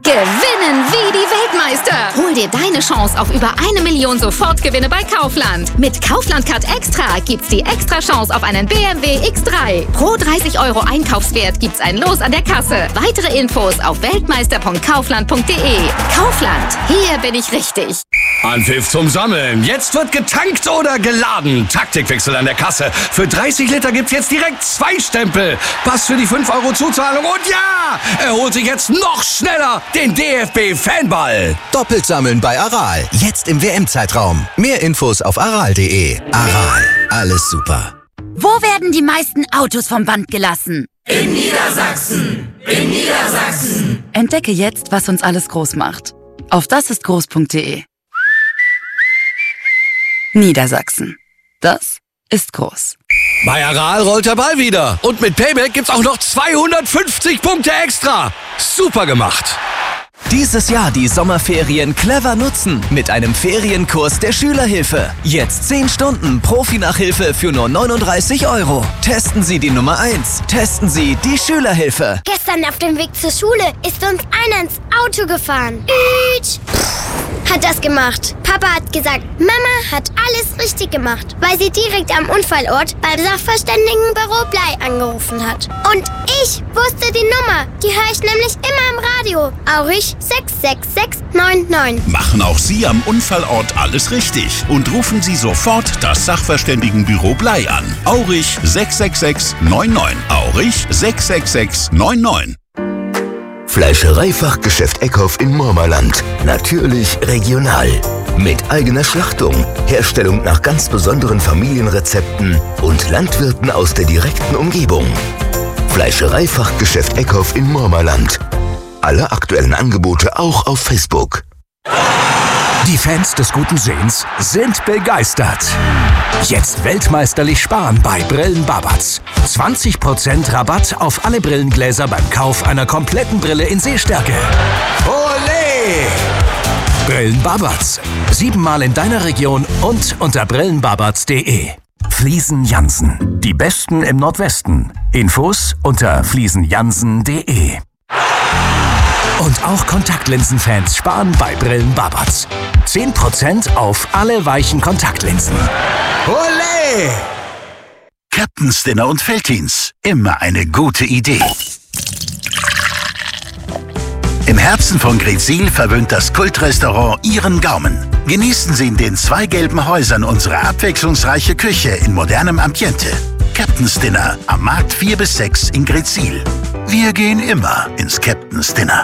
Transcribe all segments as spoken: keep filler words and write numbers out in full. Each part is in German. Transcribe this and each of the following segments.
Gewinnen wie die Weltmeister. Hol dir deine Chance auf über eine Million Sofortgewinne bei Kaufland. Mit Kaufland-Card Extra gibt's die Extra-Chance auf einen B M W X drei. Pro dreißig Euro Einkaufswert gibt's ein Los an der Kasse. Weitere Infos auf weltmeister punkt kaufland punkt de. Kaufland, hier bin ich richtig. Anpfiff zum Sammeln. Jetzt wird getankt oder geladen. Taktikwechsel an der Kasse. Für dreißig Liter gibt's jetzt direkt zwei Stempel. Pass für die fünf Euro Zuzahlung. Und ja, er holt sich jetzt noch schneller den D F B-Fanball. Doppelt sammeln bei Aral. Jetzt im W M-Zeitraum. Mehr Infos auf aral punkt de. Aral. Alles super. Wo werden die meisten Autos vom Band gelassen? In Niedersachsen. In Niedersachsen. Entdecke jetzt, was uns alles groß macht. Auf dasistgroß punkt de. Niedersachsen. Das ist groß. Bei Aral rollt der Ball wieder. Und mit Payback gibt's auch noch zweihundertfünfzig Punkte extra. Super gemacht. Dieses Jahr die Sommerferien clever nutzen mit einem Ferienkurs der Schülerhilfe. Jetzt zehn Stunden Profi-Nachhilfe für nur neununddreißig Euro. Testen Sie die Nummer eins. Testen Sie die Schülerhilfe. Gestern auf dem Weg zur Schule ist uns einer ins Auto gefahren. Ütsch. Hat das gemacht. Papa hat gesagt, Mama hat alles richtig gemacht, weil sie direkt am Unfallort beim Sachverständigenbüro Blei angerufen hat. Und ich wusste die Nummer. Die höre ich nämlich immer im Radio. Aurich sechs sechs sechs neun neun. Machen auch Sie am Unfallort alles richtig und rufen Sie sofort das Sachverständigenbüro Blei an. Aurich sechs sechs sechs neun neun. Aurich sechs sechs sechs neun neun. Fleischereifachgeschäft Eckhoff in Mormerland. Natürlich regional. Mit eigener Schlachtung, Herstellung nach ganz besonderen Familienrezepten und Landwirten aus der direkten Umgebung. Fleischereifachgeschäft Eckhoff in Mormerland. Alle aktuellen Angebote auch auf Facebook. Die Fans des guten Sehens sind begeistert. Jetzt weltmeisterlich sparen bei Brillen Babatz. zwanzig Prozent Rabatt auf alle Brillengläser beim Kauf einer kompletten Brille in Sehstärke. Olé! Brillen Babatz. Siebenmal in deiner Region und unter brillenbabatz punkt de. Fliesen Jansen. Die besten im Nordwesten. Infos unter fliesen jansen punkt de. Und auch Kontaktlinsenfans sparen bei Brillen Babatz. zehn Prozent auf alle weichen Kontaktlinsen. Olé! Captain's Dinner und Veltins. Immer eine gute Idee. Im Herzen von Greetsiel verwöhnt das Kultrestaurant Ihren Gaumen. Genießen Sie in den zwei gelben Häusern unsere abwechslungsreiche Küche in modernem Ambiente. Captain's Dinner am Markt vier bis sechs in Greetsiel. Wir gehen immer ins Captain's Dinner.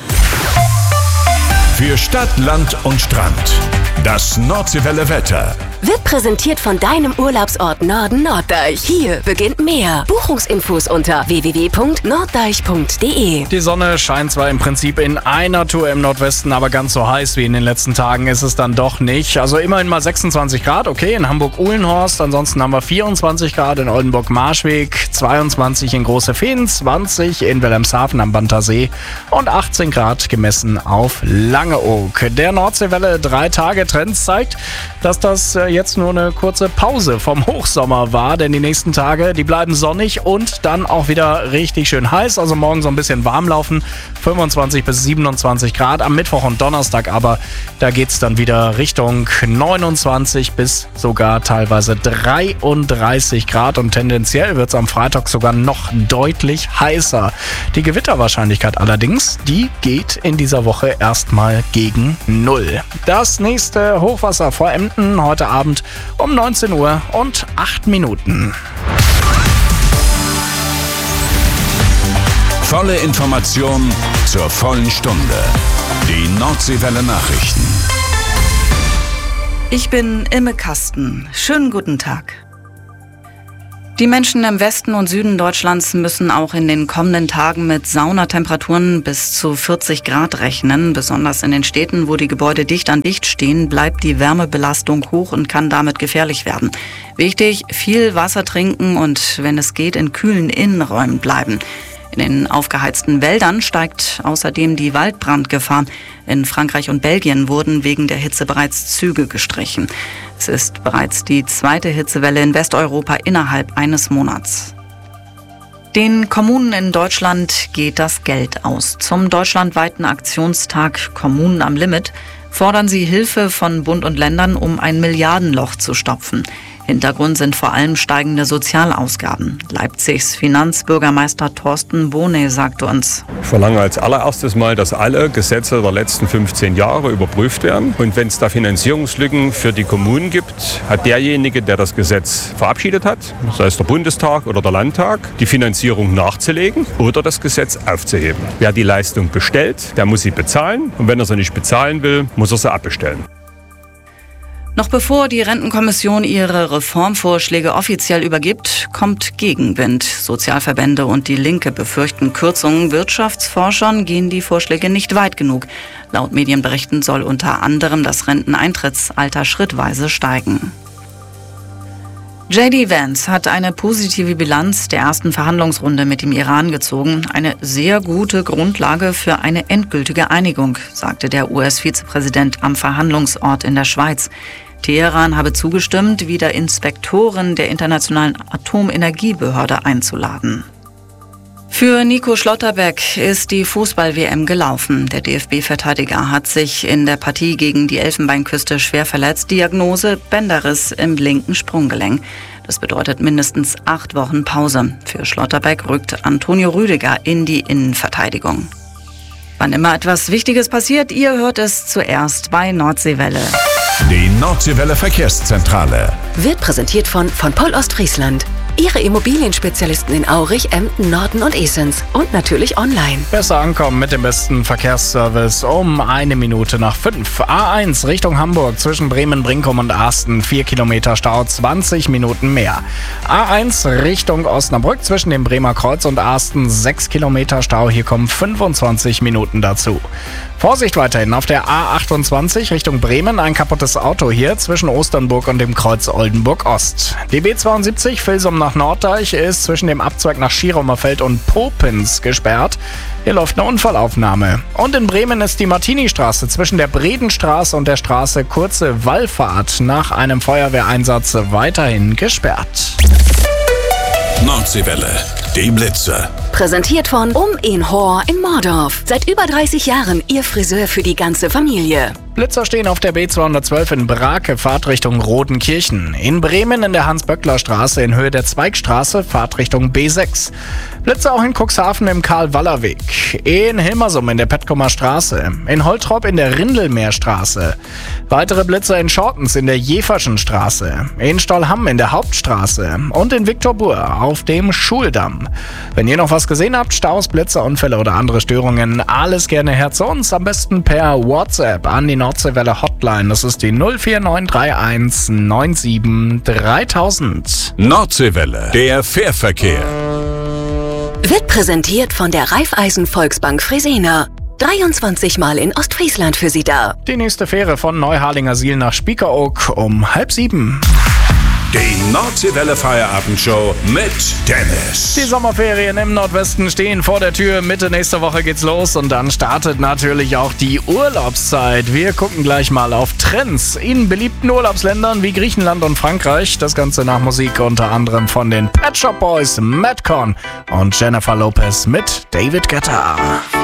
Für Stadt, Land und Strand. Das Nordseewelle Wetter. Wird präsentiert von deinem Urlaubsort Norden Norddeich. Hier beginnt mehr. Buchungsinfos unter w w w punkt norddeich punkt de. Die Sonne scheint zwar im Prinzip in einer Tour im Nordwesten, aber ganz so heiß wie in den letzten Tagen ist es dann doch nicht. Also immerhin mal sechsundzwanzig Grad, okay, in Hamburg-Uhlenhorst. Ansonsten haben wir vierundzwanzig Grad in Oldenburg-Marschweg, zweiundzwanzig in Große Feen, zwanzig in Wilhelmshaven am Bantersee und achtzehn Grad gemessen auf Langeoog. Der Nordseewelle drei Tage Trends zeigt, dass das jetzt nur eine kurze Pause vom Hochsommer war, denn die nächsten Tage, die bleiben sonnig und dann auch wieder richtig schön heiß, also morgen so ein bisschen warm laufen, fünfundzwanzig bis siebenundzwanzig Grad, am Mittwoch und Donnerstag aber, da geht's dann wieder Richtung neunundzwanzig bis sogar teilweise dreiunddreißig Grad und tendenziell wird's am Freitag sogar noch deutlich heißer. Die Gewitterwahrscheinlichkeit allerdings, die geht in dieser Woche erstmal gegen Null. Das nächste Hochwasser vor Emden heute Abend um neunzehn Uhr und acht Minuten. Volle Information zur vollen Stunde. Die Nordseewelle Nachrichten. Ich bin Imme Kasten. Schönen guten Tag. Die Menschen im Westen und Süden Deutschlands müssen auch in den kommenden Tagen mit Saunatemperaturen bis zu vierzig Grad rechnen. Besonders in den Städten, wo die Gebäude dicht an dicht stehen, bleibt die Wärmebelastung hoch und kann damit gefährlich werden. Wichtig, viel Wasser trinken und, wenn es geht, in kühlen Innenräumen bleiben. In den aufgeheizten Wäldern steigt außerdem die Waldbrandgefahr. In Frankreich und Belgien wurden wegen der Hitze bereits Züge gestrichen. Es ist bereits die zweite Hitzewelle in Westeuropa innerhalb eines Monats. Den Kommunen in Deutschland geht das Geld aus. Zum deutschlandweiten Aktionstag Kommunen am Limit fordern sie Hilfe von Bund und Ländern, um ein Milliardenloch zu stopfen. Hintergrund sind vor allem steigende Sozialausgaben. Leipzigs Finanzbürgermeister Thorsten Bohne sagte uns: Ich verlange als allererstes mal, dass alle Gesetze der letzten fünfzehn Jahre überprüft werden. Und wenn es da Finanzierungslücken für die Kommunen gibt, hat derjenige, der das Gesetz verabschiedet hat, sei es der Bundestag oder der Landtag, die Finanzierung nachzulegen oder das Gesetz aufzuheben. Wer die Leistung bestellt, der muss sie bezahlen. Und wenn er sie nicht bezahlen will, muss er sie abbestellen. Noch bevor die Rentenkommission ihre Reformvorschläge offiziell übergibt, kommt Gegenwind. Sozialverbände und die Linke befürchten Kürzungen. Wirtschaftsforschern gehen die Vorschläge nicht weit genug. Laut Medienberichten soll unter anderem das Renteneintrittsalter schrittweise steigen. J D Vance hat eine positive Bilanz der ersten Verhandlungsrunde mit dem Iran gezogen. Eine sehr gute Grundlage für eine endgültige Einigung, sagte der U S-Vizepräsident am Verhandlungsort in der Schweiz. Teheran habe zugestimmt, wieder Inspektoren der Internationalen Atomenergiebehörde einzuladen. Für Nico Schlotterbeck ist die Fußball-W M gelaufen. Der D F B-Verteidiger hat sich in der Partie gegen die Elfenbeinküste schwer verletzt. Diagnose: Bänderriss im linken Sprunggelenk. Das bedeutet mindestens acht Wochen Pause. Für Schlotterbeck rückt Antonio Rüdiger in die Innenverteidigung. Wann immer etwas Wichtiges passiert, ihr hört es zuerst bei Nordseewelle. Die Nordseewelle Verkehrszentrale wird präsentiert von von Poll Ostfriesland. Ihre Immobilienspezialisten in Aurich, Emden, Norden und Esens. Und natürlich online. Besser ankommen mit dem besten Verkehrsservice um eine Minute nach fünf. A eins Richtung Hamburg zwischen Bremen, Brinkum und Asten. vier Kilometer Stau, zwanzig Minuten mehr. A eins Richtung Osnabrück zwischen dem Bremer Kreuz und Asten. sechs Kilometer Stau, hier kommen fünfundzwanzig Minuten dazu. Vorsicht weiterhin auf der A achtundzwanzig Richtung Bremen. Ein kaputtes Auto hier zwischen Osternburg und dem Kreuz Oldenburg Ost. Die B zweiundsiebzig Vilsum nach Norddeich ist zwischen dem Abzweig nach Schierumerfeld und Popens gesperrt. Hier läuft eine Unfallaufnahme. Und in Bremen ist die Martini-Straße zwischen der Bredenstraße und der Straße Kurze Wallfahrt nach einem Feuerwehreinsatz weiterhin gesperrt. Nordseewelle, die Blitzer. Präsentiert von Um in Hor in Mordorf. Seit über dreißig Jahren Ihr Friseur für die ganze Familie. Blitzer stehen auf der B zweihundertzwölf in Brake, Fahrtrichtung Rodenkirchen. In Bremen in der Hans-Böckler-Straße in Höhe der Zweigstraße, Fahrtrichtung B sechs. Blitzer auch in Cuxhaven im Karl-Waller-Weg. In Hilmersum in der Petkumer Straße. In Holtrop in der Rindelmeerstraße. Weitere Blitzer in Schortens in der Jeferschen Straße. In Stollham in der Hauptstraße. Und in Viktorbur auf dem Schuldamm. Wenn ihr noch was gesehen habt, Staus, Blitzer, Unfälle oder andere Störungen, alles gerne her zu uns. Am besten per WhatsApp an die Nordseewelle Hotline. Das ist die null vier neun drei eins neun sieben dreitausend. Nordseewelle, der Fährverkehr. Wird präsentiert von der Raiffeisen Volksbank Fresena. dreiundzwanzig Mal in Ostfriesland für Sie da. Die nächste Fähre von Neuharlingersiel nach Spiekeroog um halb sieben. Die Nordseewelle Feierabendshow mit Dennis. Die Sommerferien im Nordwesten stehen vor der Tür. Mitte nächster Woche geht's los und dann startet natürlich auch die Urlaubszeit. Wir gucken gleich mal auf Trends in beliebten Urlaubsländern wie Griechenland und Frankreich. Das Ganze nach Musik unter anderem von den Pet Shop Boys, Madcon und Jennifer Lopez mit David Guetta.